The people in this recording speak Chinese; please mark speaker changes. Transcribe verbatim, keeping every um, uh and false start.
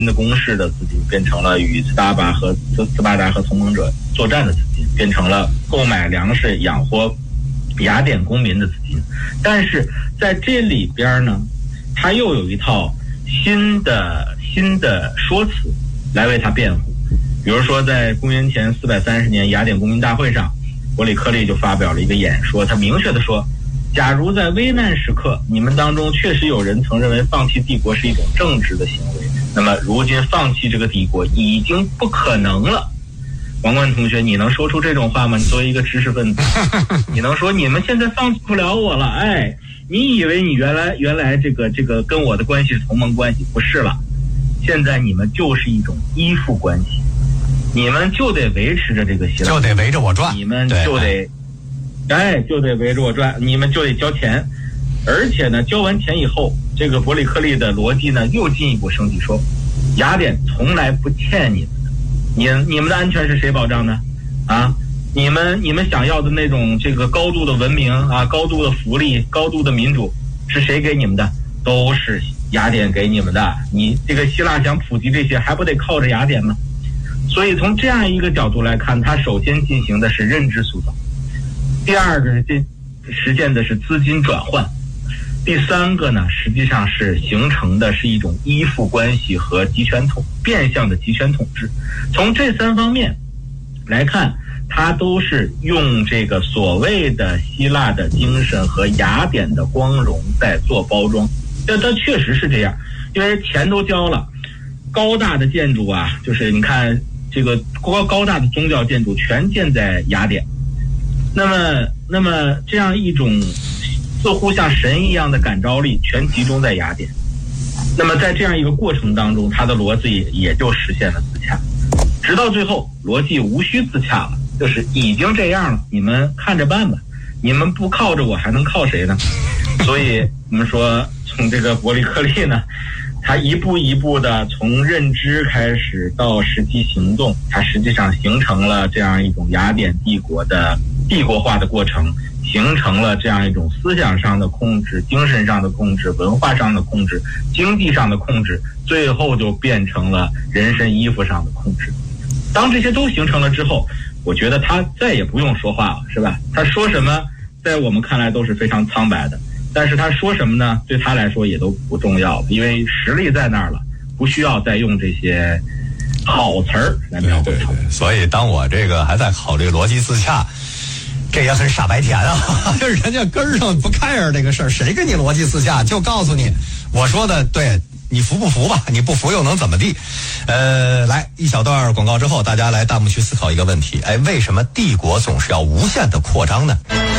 Speaker 1: 新的攻势的资金变成了与斯巴达和斯斯巴达和同盟者作战的资金，变成了购买粮食养活雅典公民的资金。但是在这里边呢，它又有一套新的新的说辞来为它辩护。比如说在公元前四百三十年雅典公民大会上，伯里克利就发表了一个演说，他明确的说，假如在危难时刻你们当中确实有人曾认为放弃帝国是一种正直的行为，那么如今放弃这个帝国已经不可能了。王冠同学，你能说出这种话吗？你作为一个知识分子，你能说你们现在放弃不了我了？哎，你以为你原来原来这个这个跟我的关系是同盟关系？不是了，现在你们就是一种依附关系，你们就得维持着这个希腊，
Speaker 2: 就得围着我转，
Speaker 1: 你们就得，哎，就得围着我转，你们就得交钱，而且呢，交完钱以后，这个伯里克利的逻辑呢又进一步升级说，雅典从来不欠你们的，你你们的安全是谁保障的？啊，你们你们想要的那种这个高度的文明啊，高度的福利，高度的民主，是谁给你们的？都是雅典给你们的。你这个希腊想普及这些，还不得靠着雅典吗？所以从这样一个角度来看，它首先进行的是认知塑造，第二个是这实现的是资金转换，第三个呢，实际上是形成的是一种依附关系和集权统变相的集权统治。从这三方面来看，它都是用这个所谓的希腊的精神和雅典的光荣在做包装。这它确实是这样，因为钱都交了，高大的建筑啊，就是你看这个高高大的宗教建筑全建在雅典，那么那么这样一种似乎像神一样的感召力全集中在雅典，那么在这样一个过程当中，它的逻辑也就实现了自洽，直到最后逻辑无需自洽了，就是已经这样了，你们看着办吧，你们不靠着我还能靠谁呢？所以我们说从这个伯里克利呢，他一步一步的从认知开始到实际行动，它实际上形成了这样一种雅典帝国的帝国化的过程，形成了这样一种思想上的控制、精神上的控制、文化上的控制、经济上的控制，最后就变成了人身衣服上的控制。当这些都形成了之后，我觉得他再也不用说话了，是吧？他说什么在我们看来都是非常苍白的，但是他说什么呢，对他来说也都不重要了，因为实力在那儿了，不需要再用这些好词儿来描绘它。
Speaker 2: 对对对，所以当我这个还在考虑逻辑自洽，这也很傻白甜啊，就是人家根儿上不 care 这个事儿，谁跟你逻辑自洽？就告诉你，我说的对，你服不服吧？你不服又能怎么地？呃，来一小段广告之后，大家来弹幕区思考一个问题：哎，为什么帝国总是要无限的扩张呢？